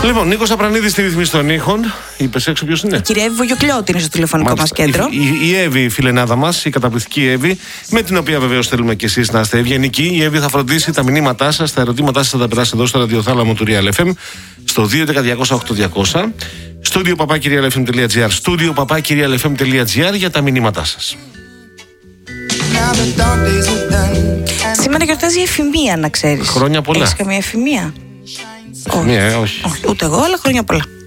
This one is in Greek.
Λοιπόν, Νίκος Απρανίδης στη ρυθμίση των ήχων. Είπες έξω ποιος είναι? Η κυρία Εύη Βογιοκλιώτη είναι στο τηλεφωνικό μας κέντρο. Η Εύη, η φιλενάδα μας, η καταπληκτική Εύη, με την οποία βεβαίως θέλουμε και εσείς να είστε ευγενικοί. Η Εύη θα φροντίσει τα μηνύματά σας, τα ερωτήματά σας θα τα περάσει εδώ στο ραδιοθάλαμο του Real FM, στο 211-200-8200, studio@realfm.gr, studio@realfm.gr για τα μηνύματά σας. Σήμερα γιορτάζει η Εφημεία, να ξέρεις. Χρόνια πολλά. Έχεις καμία εφημεία? Εφημεία, όχι. Ούτε εγώ, αλλά χρόνια πολλά.